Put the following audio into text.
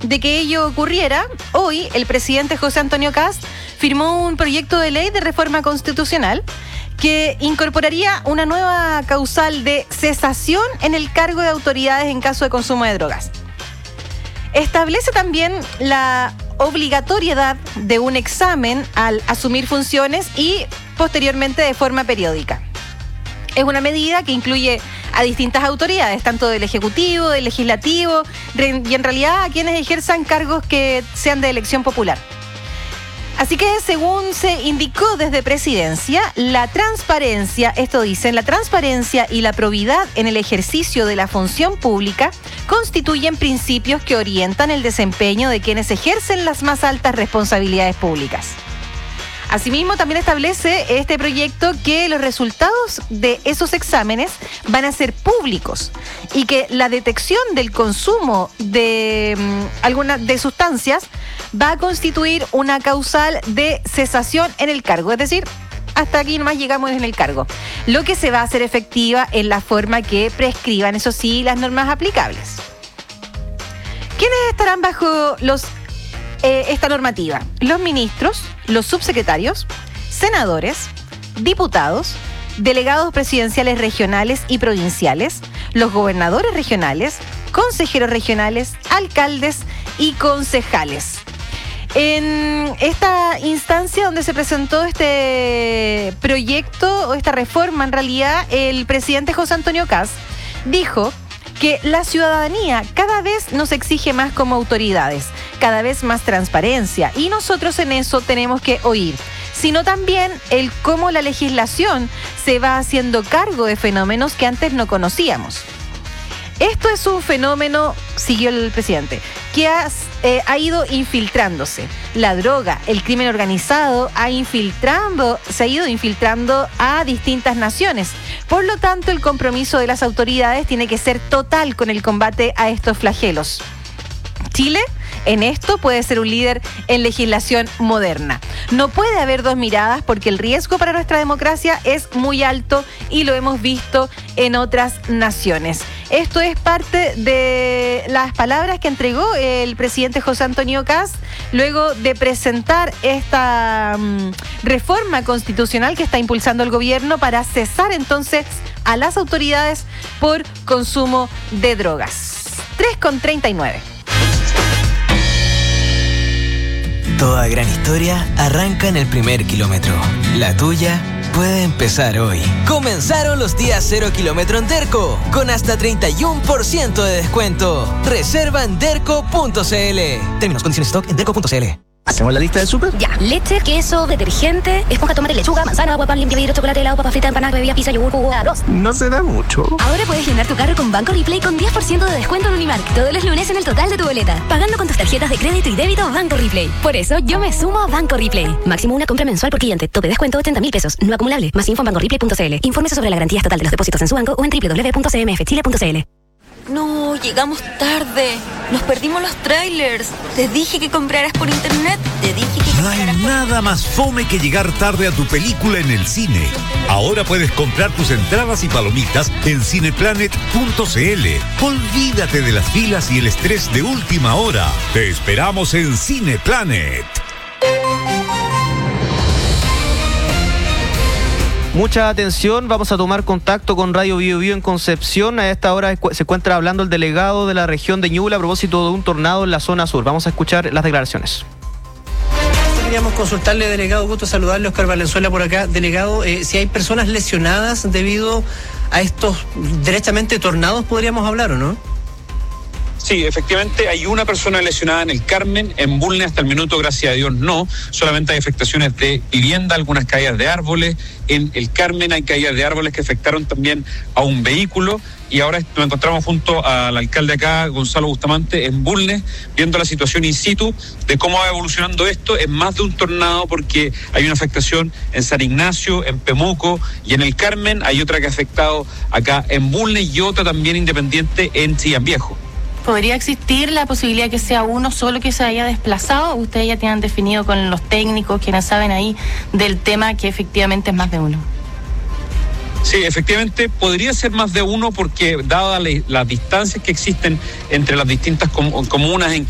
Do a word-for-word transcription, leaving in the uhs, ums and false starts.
de que ello ocurriera, hoy el presidente José Antonio Kast firmó un proyecto de ley de reforma constitucional que incorporaría una nueva causal de cesación en el cargo de autoridades en caso de consumo de drogas. Establece también la obligatoriedad de un examen al asumir funciones y posteriormente de forma periódica. Es una medida que incluye a distintas autoridades, tanto del Ejecutivo, del Legislativo, y en realidad a quienes ejerzan cargos que sean de elección popular. Así que, según se indicó desde Presidencia, la transparencia, esto dicen, la transparencia y la probidad en el ejercicio de la función pública constituyen principios que orientan el desempeño de quienes ejercen las más altas responsabilidades públicas. Asimismo, también establece este proyecto que los resultados de esos exámenes van a ser públicos y que la detección del consumo de um, algunas de sustancias va a constituir una causal de cesación en el cargo, es decir, hasta aquí nomás llegamos en el cargo, lo que se va a hacer efectiva en la forma que prescriban, eso sí, las normas aplicables. ¿Quiénes estarán bajo los Eh, esta normativa? Los ministros, los subsecretarios, senadores, diputados, delegados presidenciales regionales y provinciales, los gobernadores regionales, consejeros regionales, alcaldes y concejales. En esta instancia donde se presentó este proyecto o esta reforma, en realidad, el presidente José Antonio Kast dijo que la ciudadanía cada vez nos exige más como autoridades, cada vez más transparencia, y nosotros en eso tenemos que oír, sino también el cómo la legislación se va haciendo cargo de fenómenos que antes no conocíamos. Esto es un fenómeno, siguió el presidente, que ha, eh, ha ido infiltrándose. La droga, el crimen organizado, ha infiltrando, se ha ido infiltrando a distintas naciones. Por lo tanto, el compromiso de las autoridades tiene que ser total con el combate a estos flagelos. Chile, en esto, puede ser un líder en legislación moderna. No puede haber dos miradas porque el riesgo para nuestra democracia es muy alto y lo hemos visto en otras naciones. Esto es parte de las palabras que entregó el presidente José Antonio Kast luego de presentar esta um, reforma constitucional que está impulsando el gobierno para cesar entonces a las autoridades por consumo de drogas. tres con treinta y nueve. Toda gran historia arranca en el primer kilómetro. La tuya puede empezar hoy. Comenzaron los días cero kilómetro en Derco, con hasta treinta y uno por ciento de descuento. Reserva en derco punto c l. Términos, condiciones, stock en derco punto c l. ¿Hacemos la lista del súper? Ya, leche, queso, detergente, esponja, tomate, lechuga, manzana, agua, pan, limpia, vidrio, chocolate, helado, papa frita, empanada, bebida, pizza, yogur, jugo, arroz. No se da mucho. Ahora puedes llenar tu carro con Banco Replay con diez por ciento de descuento en Unimark todos los lunes en el total de tu boleta, pagando con tus tarjetas de crédito y débito Banco Replay. Por eso yo me sumo a Banco Replay. Máximo una compra mensual por cliente. Tope descuento ochenta mil pesos. No acumulable. Más info en banco replay punto c l. Infórmese sobre la garantía estatal de los depósitos en su banco o en doble u doble u doble u punto c m f chile punto c l. No, llegamos tarde. Nos perdimos los trailers. Te dije que compraras por internet. Te dije que No hay nada más fome que llegar tarde a tu película en el cine. Ahora puedes comprar tus entradas y palomitas en cineplanet punto c l. Olvídate de las filas y el estrés de última hora. Te esperamos en Cineplanet. Mucha atención, vamos a tomar contacto con Radio Bio Bio en Concepción. A esta hora se encuentra hablando el delegado de la región de Ñuble a propósito de un tornado en la zona sur. Vamos a escuchar las declaraciones. Queríamos consultarle, delegado, gusto saludarle, Oscar Valenzuela por acá. Delegado, eh, si hay personas lesionadas debido a estos directamente tornados, podríamos hablar, ¿o no? Sí, efectivamente hay una persona lesionada en el Carmen, en Bulnes hasta el minuto, gracias a Dios, no. Solamente hay afectaciones de vivienda, algunas caídas de árboles. En el Carmen hay caídas de árboles que afectaron también a un vehículo. Y ahora nos encontramos junto al alcalde acá, Gonzalo Bustamante, en Bulnes, viendo la situación in situ de cómo va evolucionando esto. Es más de un tornado porque hay una afectación en San Ignacio, en Pemuco y en el Carmen. Hay otra que ha afectado acá en Bulnes y otra también independiente en Chillán Viejo. ¿Podría existir la posibilidad que sea uno solo que se haya desplazado? Ustedes ya tienen definido con los técnicos, quienes saben ahí del tema, que efectivamente es más de uno. Sí, efectivamente podría ser más de uno porque dadas las distancias que existen entre las distintas com- comunas en